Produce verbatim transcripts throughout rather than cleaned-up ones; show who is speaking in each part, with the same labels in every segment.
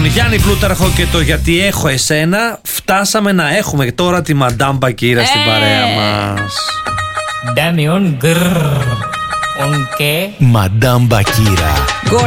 Speaker 1: Γιάννη Πλούταρχο και το «Γιατί έχω εσένα» φτάσαμε να έχουμε τώρα τη Μαντάμ Μπακύρα στην παρέα μας.
Speaker 2: Ντάμιον γκρρρ. Ονκέ.
Speaker 3: Μαντάμ Μπακύρα.
Speaker 4: Good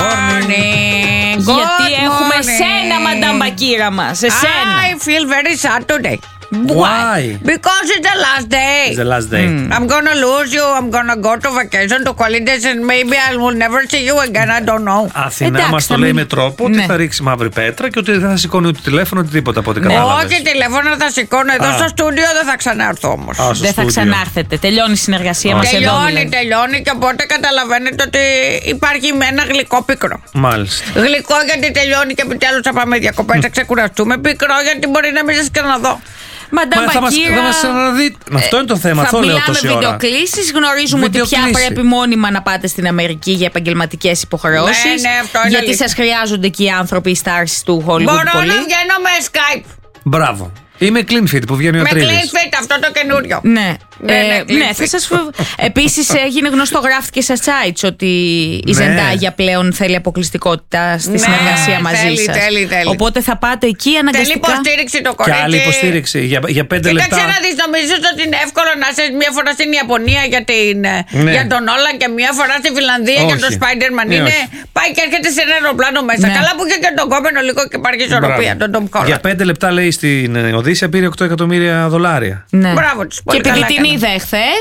Speaker 4: morning.
Speaker 5: Γιατί έχουμε εσένα, Μαντάμ Μπακύρα μας. Εσένα.
Speaker 4: I feel very sad today.
Speaker 1: Why?
Speaker 4: Because it's the last day.
Speaker 1: It's the last day.
Speaker 4: Mm. I'm gonna lose you. I'm gonna go to vacation to holidays and maybe I will never see you again. I don't know.
Speaker 1: Αθηνά μας το λέει με τρόπο ότι
Speaker 5: ναι.
Speaker 1: θα ρίξει μαύρη πέτρα και ότι δεν θα σηκώνει ούτε τηλέφωνο ούτε τίποτα από ό,τι κατάλαβες.
Speaker 4: Όχι, τηλέφωνο θα σηκώνω εδώ στο στούντιο, δεν θα ξανάρθω όμως.
Speaker 1: Α,
Speaker 5: Δεν θα ξανάρθετε. Τελειώνει η συνεργασία μας εδώ.
Speaker 4: Τελειώνει,
Speaker 5: δηλαδή.
Speaker 4: τελειώνει και οπότε καταλαβαίνετε ότι υπάρχει με ένα γλυκό πίκρο.
Speaker 1: Μάλιστα.
Speaker 4: Γλυκό γιατί τελειώνει και επιτέλους θα πάμε διακοπές, θα ξεκουραστούμε. Πίκρο γιατί μπορεί να μην σας ξαναδώ.
Speaker 5: Μαντάμ
Speaker 1: Μα θα μας,
Speaker 5: Μπακύρα.
Speaker 1: θα μας ξαναδεί. Αυτό είναι το θέμα.
Speaker 5: Θα
Speaker 1: Αυτό λέω
Speaker 5: μιλάμε
Speaker 1: τόση ώρα.
Speaker 5: βιντεοκλήσεις. Γνωρίζουμε ότι πια
Speaker 1: Βιντεοκλήση.
Speaker 5: πρέπει μόνιμα να πάτε στην Αμερική για επαγγελματικές υποχρεώσεις.
Speaker 4: Ναι, ναι, αυτό είναι
Speaker 5: γιατί
Speaker 4: αλήθεια.
Speaker 5: σας χρειάζονται εκεί οι άνθρωποι, οι stars του Hollywood
Speaker 4: Μπορώ
Speaker 5: πολύ.
Speaker 4: να βγαίνω με Skype.
Speaker 1: Μπράβο. Ή με clean fit που βγαίνει ο
Speaker 4: Με
Speaker 1: Ατρίδης.
Speaker 4: clean fit, αυτό το καινούριο.
Speaker 5: Ναι.
Speaker 4: Ναι,
Speaker 5: Ε,
Speaker 4: ναι,
Speaker 5: ναι,
Speaker 4: clean
Speaker 5: θα
Speaker 4: fit.
Speaker 5: σας... Επίσης έγινε γνωστό, γράφτηκε σε sites ότι η
Speaker 1: Ναι.
Speaker 5: Ζεντάγια πλέον θέλει αποκλειστικότητα στη
Speaker 4: Ναι,
Speaker 5: συνεργασία μαζί
Speaker 4: θέλει,
Speaker 5: σας.
Speaker 4: θέλει, θέλει.
Speaker 5: Οπότε θα πάτε εκεί
Speaker 4: Θέλει
Speaker 5: αναγκαστικά.
Speaker 4: υποστήριξη το
Speaker 1: Και
Speaker 4: κορίτσι.
Speaker 1: άλλη υποστήριξη για, για πέντε
Speaker 4: Κοίταξε
Speaker 1: λεπτά.
Speaker 4: να δεις, νομίζεις ότι είναι εύκολο να είσαι μία φορά στην Ιαπωνία για, την,
Speaker 1: Ναι.
Speaker 4: για τον Όλαν και μία φορά στη Φιλανδία για
Speaker 1: Όχι.
Speaker 4: τον Spider-Man.
Speaker 1: Ναι,
Speaker 4: Είναι,
Speaker 1: όχι.
Speaker 4: πάει και έρχεται σε ένα αεροπλάνο μέσα.
Speaker 5: Ναι.
Speaker 4: Καλά που είχε και τον κόμενο λίγο και υπάρχει ισορροπία, τον Tom Holland.
Speaker 1: Για πέντε λεπτά λέει στην Οδύσσια πήρε οκτώ εκατομμύρια δολάρια.
Speaker 5: Ναι.
Speaker 4: Μπράβο τους,
Speaker 5: Και
Speaker 4: πολύ
Speaker 5: επειδή
Speaker 4: καλά
Speaker 5: την
Speaker 4: έκανα.
Speaker 5: είδα εχθές.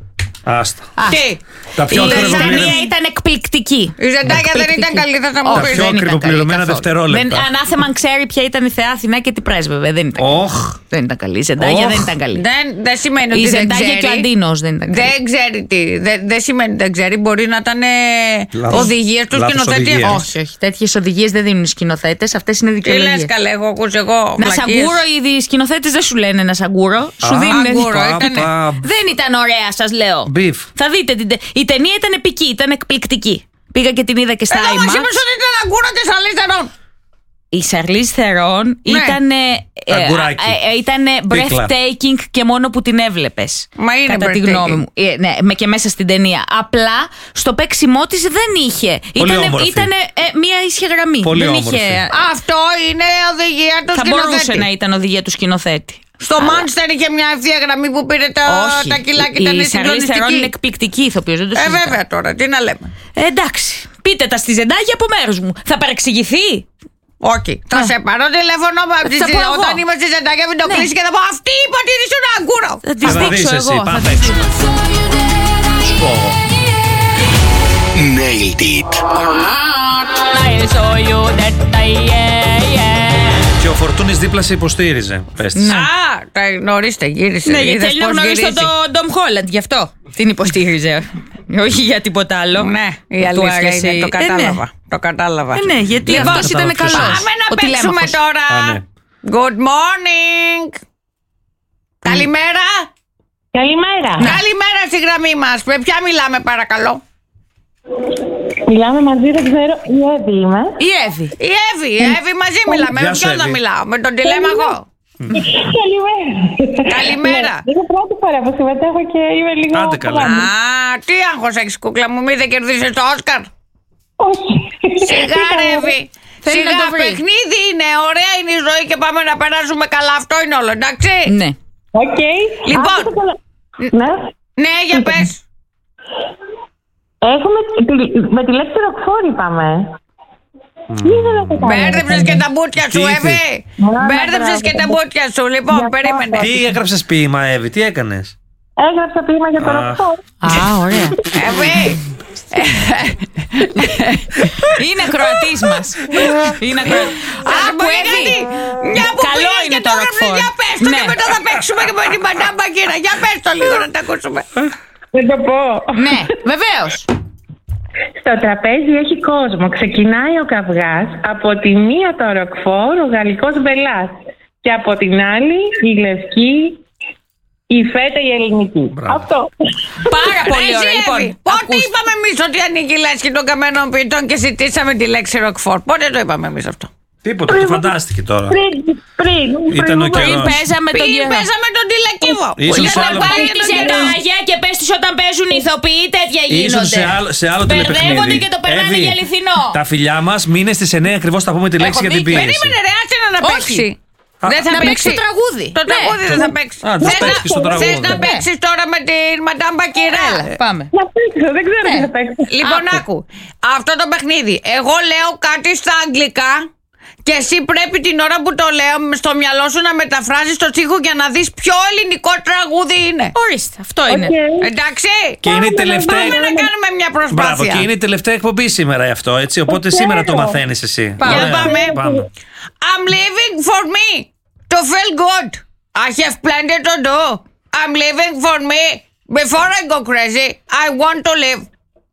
Speaker 1: Άστα.
Speaker 4: Τι,
Speaker 1: Τα πιο
Speaker 5: Η
Speaker 1: ακριβοπληρωμένα.
Speaker 5: ταινία ήταν εκπληκτική.
Speaker 4: η Ζεντάγια δεν ήταν καλή, θα τα μου
Speaker 1: Τα
Speaker 4: πεις.
Speaker 1: πιο
Speaker 5: Δεν ήταν
Speaker 1: ακριβοπληρωμένα
Speaker 5: καλή καθόλου.
Speaker 1: δευτερόλεπτα.
Speaker 5: Δεν, ανάθεμα αν ξέρει ποια ήταν η Θεά Αθηνά και τι πρέσβευε. Δεν ήταν,
Speaker 1: Όχ.
Speaker 5: δεν ήταν καλή. Η Ζεντάγια
Speaker 1: Όχ.
Speaker 5: δεν ήταν καλή.
Speaker 4: Δεν, δεν σημαίνει
Speaker 5: Η
Speaker 4: ότι δεν
Speaker 5: Ζεντάγια και ο
Speaker 4: ξέρει.
Speaker 5: Αντίνος δεν ήταν καλή.
Speaker 4: Δεν ξέρει τι. Δεν, δεν σημαίνει ότι δεν ξέρει. Μπορεί να ήταν
Speaker 1: Λάθος-
Speaker 4: οδηγίες του
Speaker 1: λάθος
Speaker 4: σκηνοθέτη.
Speaker 1: οδηγίες.
Speaker 5: Όχι, όχι. Τέτοιες οδηγίες δεν δίνουν οι σκηνοθέτες. Αυτές είναι
Speaker 4: Τι
Speaker 5: δικαιολογίες.
Speaker 4: λες καλέ, εγώ ακούς εγώ.
Speaker 5: Να
Speaker 4: βλακίες.
Speaker 5: σαγκούρο, οι σκηνοθέτες δεν σου λένε ένα σαγκούρο. Σου
Speaker 1: Α,
Speaker 5: δίνουν.
Speaker 4: αγκούρο,
Speaker 1: πα,
Speaker 4: ήτανε.
Speaker 1: πα.
Speaker 5: Δεν ήταν ωραία, σας λέω.
Speaker 1: Μπιφ.
Speaker 5: Θα δείτε την. τε- Η ταινία ήταν επική, ήταν εκπληκτική. Πήγα και την είδα και στα
Speaker 4: Εδώ μας
Speaker 5: IMAX.
Speaker 4: είπες ότι ήταν αγκούρο της αλήθερων.
Speaker 5: Η Σαρλίζ Θερόν
Speaker 4: Ναι.
Speaker 5: ήταν.
Speaker 1: Αγκουράκι.
Speaker 5: Ήταν
Speaker 1: Πίκλα.
Speaker 5: breathtaking και μόνο που την έβλεπες.
Speaker 4: Μα είναι
Speaker 5: κατά τη
Speaker 4: breathtaking.
Speaker 5: γνώμη μου. Ε, ναι, με και μέσα στην ταινία. Απλά στο παίξιμό της δεν είχε.
Speaker 1: Πολύ
Speaker 5: Ήτανε,
Speaker 1: όμορφη.
Speaker 5: ήτανε, ε, μία ίσια γραμμή.
Speaker 1: Πολύ
Speaker 5: δεν
Speaker 1: όμορφη.
Speaker 5: είχε.
Speaker 4: Αυτό είναι οδηγία του
Speaker 5: Θα
Speaker 4: σκηνοθέτη.
Speaker 5: μπορούσε να ήταν οδηγία του σκηνοθέτη.
Speaker 4: Στο Μάνστερ είχε μια ευθεία γραμμή που πήρε τα,
Speaker 5: Όχι.
Speaker 4: τα κιλά και
Speaker 5: η
Speaker 4: ήταν
Speaker 5: Σαρλίζ Θερόν είναι
Speaker 4: συγκλονιστική.
Speaker 5: εκπληκτική ηθοποιός. Δεν το
Speaker 4: Ε,
Speaker 5: συζητάω.
Speaker 4: βέβαια τώρα, τι να λέμε.
Speaker 5: Ε, εντάξει. Πείτε τα στη Ζεντάγια από μέρους μου. Θα παρεξηγηθεί.
Speaker 4: Όχι. Θα
Speaker 5: Α.
Speaker 4: σε πάρω τηλέφωνο από τη
Speaker 5: Θα πω εγώ.
Speaker 4: όταν είμαι στη Ζεντάγια με το
Speaker 5: Ναι.
Speaker 4: κλείσει και θα πω αυτή είπα ότι ήσουν αγκούρο.
Speaker 5: Θα τις
Speaker 1: Θα τα
Speaker 5: δείξω
Speaker 1: δεις εσύ,
Speaker 5: εγώ.
Speaker 1: πάμε
Speaker 5: Θα τις
Speaker 1: έξω.
Speaker 5: δείξω.
Speaker 1: Σου πω εγώ.
Speaker 3: Nailed it.
Speaker 2: I'll show you that I yeah, yeah.
Speaker 1: Και ο Φορτούνης δίπλα σε υποστήριζε. Πες της.
Speaker 4: Α, τα γνωρίστε, γύρισε.
Speaker 5: Ναι, γιατί
Speaker 4: Είδες
Speaker 5: θέλει να
Speaker 4: πώς
Speaker 5: γνωρίσει
Speaker 4: γυρίζει.
Speaker 5: τον Ντομ Χόλαντ, γι' αυτό την υποστήριζε. Όχι για τίποτα άλλο.
Speaker 4: Ναι, η
Speaker 5: Του
Speaker 4: αλήθεια
Speaker 5: άρεσε.
Speaker 4: είναι, το
Speaker 5: Ε, ναι.
Speaker 4: κατάλαβα. Το κατάλαβα.
Speaker 5: Ε, ναι, γιατί
Speaker 4: Λοιπόν,
Speaker 5: αυτός ήταν
Speaker 1: κατάλαβα ποιος
Speaker 5: καλός.
Speaker 1: είναι.
Speaker 4: Πάμε να
Speaker 5: Ο
Speaker 4: παίξουμε
Speaker 5: τηλέμαχος.
Speaker 4: τώρα.
Speaker 1: Α, ναι.
Speaker 4: Good morning. Καλημέρα.
Speaker 6: Καλημέρα.
Speaker 4: Καλημέρα στη γραμμή μας. Με ποια μιλάμε παρακαλώ?
Speaker 6: Μιλάμε μαζί, δεν ξέρω. Η Εύη είμαι.
Speaker 5: Η Εύη.
Speaker 4: Η Εύη, η Εύη μαζί μιλάμε.
Speaker 1: Γεια
Speaker 4: Με
Speaker 1: σου,
Speaker 4: ποιον να
Speaker 1: Εύη.
Speaker 4: μιλάω? Με τον τηλέμαχο.
Speaker 6: Καλημέρα.
Speaker 4: Καλημέρα.
Speaker 6: Ναι, είναι πρώτη φορά που συμμετέχω και είμαι λίγο.
Speaker 1: Άντε καλά.
Speaker 6: χαλαρή.
Speaker 4: Α, τι άγχος έχεις κούκλα μου, μη δεν κερδίσεις το Όσκαρ.
Speaker 6: Όχι.
Speaker 4: Σιγά ρε Εύη.
Speaker 5: Θέλει να
Speaker 4: Σιγά,
Speaker 5: το βρει.
Speaker 4: παιχνίδι είναι, ωραία είναι η ζωή και πάμε να περάσουμε καλά. Αυτό είναι όλο, εντάξει.
Speaker 5: Ναι.
Speaker 6: Οκ.
Speaker 4: Λοιπόν.
Speaker 6: Άκουσα καλά. Ναι.
Speaker 4: Ναι, για πες.
Speaker 6: Έχουμε τη- με τη λέξη ροκφόρ είπαμε. Ήθελα να το κάνω.
Speaker 4: Μπέρδεψες και τα μπούτια σου,
Speaker 1: Τι ήρθε?
Speaker 4: Εύη.
Speaker 6: Μπράβο,
Speaker 4: Μπέρδεψες
Speaker 6: μπράβο.
Speaker 4: και τα μπούτια σου. Λοιπόν,
Speaker 6: Για
Speaker 4: περίμενε.
Speaker 6: αυτό.
Speaker 1: Τι έγραψες ποίημα, Εύη, τι έκανες?
Speaker 6: Έγραψα ποίημα για το
Speaker 1: Α.
Speaker 6: ροκφόρ.
Speaker 5: Α, ωραία.
Speaker 4: Εύη.
Speaker 5: Είναι ακροατής μας. Είναι ακροατής.
Speaker 4: Α,
Speaker 5: Άκου,
Speaker 4: μπορεί
Speaker 5: Εύη.
Speaker 4: κάτι. Μια που
Speaker 5: Καλό
Speaker 4: πήγες
Speaker 5: είναι
Speaker 4: και
Speaker 5: το
Speaker 4: το έγραψες,
Speaker 5: ροκφόρ.
Speaker 4: για πες το
Speaker 5: Ναι.
Speaker 4: και μετά θα παίξουμε και με την Μαντάμ Μπακύρα. Για πες το λίγο να τα ακούσουμε.
Speaker 6: Δεν το πω.
Speaker 5: Ναι, βεβαίως.
Speaker 6: Στο τραπέζι έχει κόσμο. Ξεκινάει ο καυγάς. Από τη μία το ροκφόρ, ο γαλλικός μπελάς. Και από την άλλη η λευκή, η φέτα η ελληνική.
Speaker 1: Μπράβο.
Speaker 6: Αυτό.
Speaker 5: Πάρα πολύ
Speaker 4: Εσύ,
Speaker 5: ωραία. Λοιπόν,
Speaker 4: Εύη, πότε
Speaker 5: ακούστε.
Speaker 4: είπαμε εμείς ότι ανοίγει η λέσχη των καμένων ποιητών και ζητήσαμε τη λέξη ροκφόρ? Πότε το είπαμε εμείς αυτό?
Speaker 1: Τίποτα, το φαντάστηκε τώρα.
Speaker 6: Πριν, πριν.
Speaker 1: Ήταν ο
Speaker 5: Πριν
Speaker 1: καιρός.
Speaker 5: παίζαμε τον
Speaker 4: Πριν
Speaker 5: καιρό.
Speaker 4: παίζαμε τον τηλεκύβο.
Speaker 1: Ίσως
Speaker 5: Για
Speaker 1: σε
Speaker 5: να
Speaker 1: άλλο-
Speaker 5: πάρει τις ετάγια και πες τους όταν παίζουν οι ηθοποιοί τέτοια
Speaker 1: Ίσως
Speaker 5: γίνονται.
Speaker 1: σε άλλο, σε άλλο
Speaker 5: Μπερδεύονται
Speaker 1: τηλεπαιχνίδι.
Speaker 5: και το περνάνε
Speaker 1: Εύη,
Speaker 5: για αληθινό.
Speaker 1: Τα φιλιά μας, μείνε στις εννιά ακριβώς θα πούμε τη λέξη
Speaker 5: Έχω
Speaker 1: για την
Speaker 5: δίκιο.
Speaker 1: πίεση.
Speaker 4: Περίμενε ρε, άσε να
Speaker 5: Όχι.
Speaker 4: παίξει. Δεν θα
Speaker 5: Να παίξει
Speaker 4: παίξει
Speaker 5: το τραγούδι.
Speaker 4: Το
Speaker 5: Ναι.
Speaker 4: τραγούδι δεν θα παίξει.
Speaker 1: Α, θα
Speaker 4: Θες
Speaker 1: παίξει
Speaker 4: να-
Speaker 1: και στο τραγούδι.
Speaker 4: Θες να
Speaker 1: Ναι.
Speaker 4: παίξεις τώρα με την Μαντάμ Μπακυρά.
Speaker 5: Έλα, πάμε.
Speaker 6: Να παίξω, δεν ξέρω
Speaker 5: Ναι.
Speaker 6: τι θα παίξω.
Speaker 4: Λοιπόν,
Speaker 5: Άκου.
Speaker 4: άκου. Αυτό το παιχνίδι. Εγώ λέω κάτι στα αγγλικά και εσύ πρέπει την ώρα που το λέω στο μυαλό σου να μεταφράζεις το στίχο για να δεις ποιο ελληνικό τραγούδι είναι.
Speaker 5: Ορίστε, αυτό είναι.
Speaker 6: Οκ.
Speaker 4: Εντάξει.
Speaker 1: Και είναι η τελευταία.
Speaker 4: Πάμε να κάνουμε μια
Speaker 1: Μπράβο,
Speaker 4: προσπάθεια.
Speaker 1: και είναι η τελευταία εκπομπή σήμερα γι' αυτό, έτσι. Οπότε σήμερα το μαθαίνεις εσύ.
Speaker 5: Πάμε.
Speaker 1: Ωραία.
Speaker 4: Πάμε.
Speaker 1: Πάμε.
Speaker 4: I'm living for me to feel good. I have plenty to do. I'm living for me. Before I go crazy, I want to live.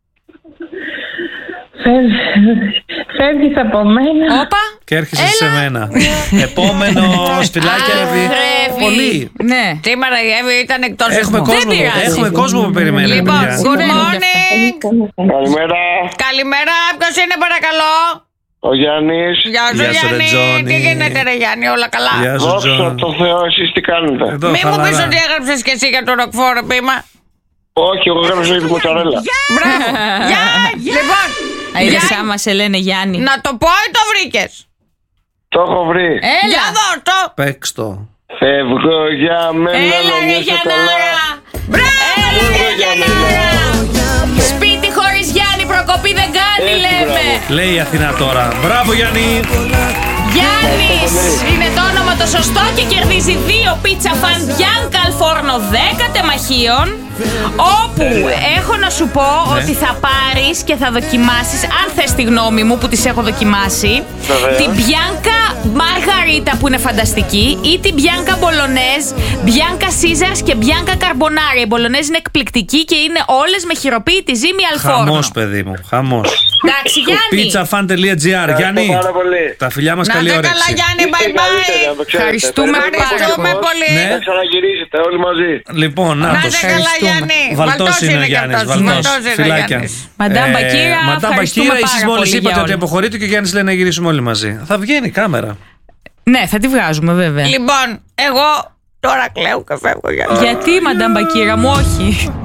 Speaker 6: Φεύγεις από μένα.
Speaker 5: Όπα.
Speaker 1: Και έρχεσαι σε μένα. Επόμενο φυλάκια, Εύη.
Speaker 5: Εύη.
Speaker 1: Πολύ.
Speaker 5: Ναι.
Speaker 4: Σήμερα η Εύη ήταν εκτός
Speaker 1: Έχουμε
Speaker 4: ρυθμού.
Speaker 1: κόσμο,
Speaker 5: πειράζει.
Speaker 1: έχουμε κόσμο που περιμένει.
Speaker 4: Λοιπόν,
Speaker 1: παιδιά.
Speaker 4: good
Speaker 5: Συμβαίνουν
Speaker 4: morning.
Speaker 7: Καλημέρα,
Speaker 4: Καλημέρα, ποιος είναι παρακαλώ?
Speaker 7: ο Γιάννης.
Speaker 4: Γεια σου
Speaker 1: Γεια σου, ρε,
Speaker 4: Γιάννη,
Speaker 1: Τζόνι.
Speaker 4: τι γίνεται ρε Γιάννη, όλα καλά?
Speaker 1: Γεια σου,
Speaker 7: Δόξα
Speaker 1: Τζον.
Speaker 7: τω Θεώ, εσείς τι κάνετε?
Speaker 1: Εδώ,
Speaker 4: Μη μου πεις
Speaker 1: χαλαρά.
Speaker 4: ότι έγραψες και εσύ για το ροκφόρο ποίημα.
Speaker 7: Όχι, εγώ έγραψα για τη μοτσαρέλα.
Speaker 4: Μπράβο. Γεια, λοιπόν,
Speaker 5: Αίδεσά
Speaker 4: Γιάννη,
Speaker 5: μας σε λένε Γιάννη.
Speaker 4: να το πω ή το βρήκες?
Speaker 7: Το έχω βρει.
Speaker 4: Για
Speaker 5: Έλα.
Speaker 4: δώσ' το.
Speaker 1: Παίξ' το.
Speaker 7: Φεύγω για μένα
Speaker 5: Έλα
Speaker 7: να
Speaker 5: ρε
Speaker 7: νιώσω καλά.
Speaker 5: Γιαννάρα.
Speaker 4: Μπράβο.
Speaker 7: Φεύγω για μένα.
Speaker 5: Σπίτι χωρίς Γιάννη προκοπή δεν κάνει
Speaker 7: Έτσι,
Speaker 5: λέμε.
Speaker 7: μπράβο.
Speaker 1: Λέει η Αθηνά τώρα. Μπράβο, Γιάννη.
Speaker 5: Γιάννης είναι το όνομα το σωστό και κερδίζει δύο πίτσα φαν Bianca al Forno δέκα τεμαχίων, όπου έχω να σου πω ότι θα πάρεις και θα δοκιμάσεις, αν θες τη γνώμη μου που τις έχω δοκιμάσει,
Speaker 7: Βεβαίως.
Speaker 5: την Bianca Margarita που είναι φανταστική ή την Bianca Bolognese, Bianca Caesars και Bianca Carbonara. Η Bolognese είναι εκπληκτική και είναι όλες με χειροποίητη ζύμη al forno.
Speaker 1: Χαμός, παιδί μου. Χαμός.
Speaker 5: Εντάξει Γιάννη.
Speaker 1: pizzafan.gr. Γιάννη,
Speaker 7: πάρα πολύ.
Speaker 1: τα φιλιά μας,
Speaker 4: Να
Speaker 1: καλή
Speaker 4: είστε καλά
Speaker 1: όρεξη.
Speaker 4: Γιάννη,
Speaker 7: Είστε
Speaker 4: bye
Speaker 7: καλύτεροι, να
Speaker 4: bye.
Speaker 7: το ξέρετε.
Speaker 5: Ευχαριστούμε
Speaker 7: Περιμένετε
Speaker 5: πάρα
Speaker 4: Ευχαριστούμε
Speaker 7: πώς
Speaker 4: πολύ.
Speaker 1: Ναι.
Speaker 7: Θα ξαναγυρίσετε όλοι μαζί.
Speaker 1: Λοιπόν, να
Speaker 4: Να
Speaker 1: το
Speaker 4: είστε καλά Γιάννη.
Speaker 1: Βαλτός είναι ο
Speaker 4: κι
Speaker 1: Γιάννης.
Speaker 4: αυτός.
Speaker 1: Βαλτός.
Speaker 4: Βαλτός είναι ο
Speaker 1: Φιλάκια.
Speaker 4: Γιάννης.
Speaker 5: Μαντάμ Μπακύρα,
Speaker 1: Μαντάμ
Speaker 5: ευχαριστούμε
Speaker 1: Μπακύρα,
Speaker 5: πάρα
Speaker 1: εσείς μόλις
Speaker 5: πολύ για
Speaker 1: είπατε ότι
Speaker 5: όλα.
Speaker 1: αποχωρείτε και ο Γιάννης λέει να γυρίσουμε όλοι μαζί. Θα βγαίνει η κάμερα.
Speaker 5: Ναι, θα τη βγάζουμε βέβαια.
Speaker 4: Λοιπόν, εγώ τώρα κλαίω και φεύγω Γιάννη.
Speaker 5: Γιατί, Μαντάμ Μπακύρα μου, όχι.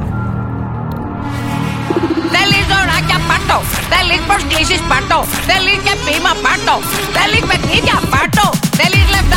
Speaker 4: Θέλεις δωράκια πάρτο. Θέλεις προσκλήσεις πάρτο. Θέλεις και ποίημα πάρτο. Θέλεις παιχνίδια πάρτο. Θέλεις λεφτά